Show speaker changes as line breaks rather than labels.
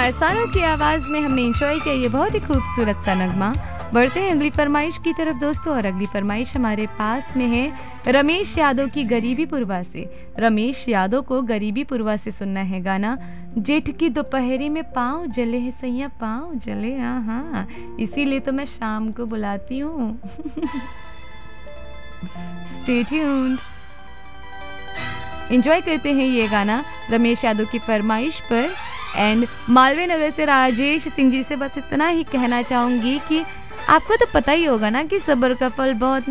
कुमार सानू की आवाज में हमने एंजॉय किया ये बहुत ही खूबसूरत सा नगमा। बढ़ते हैं अगली फरमाइश की तरफ दोस्तों, और अगली फरमाइश हमारे पास में है रमेश यादव की गरीबी पुरवा से। रमेश यादव को गरीबी पुरवा से सुनना है गाना जेठ की दोपहरी में पाँव जले है सैया पाँव जले। हाँ, इसीलिए तो मैं शाम को बुलाती हूँ। स्टे ट्यून्ड, एंजॉय करते हैं ये गाना रमेश यादव की फरमाइश पर। एंड मालवीय नगर से राजेश सिंह जी से बस इतना ही कहना चाहूंगी कि आपको तो पता ही होगा ना कि सब्र का फल बहुत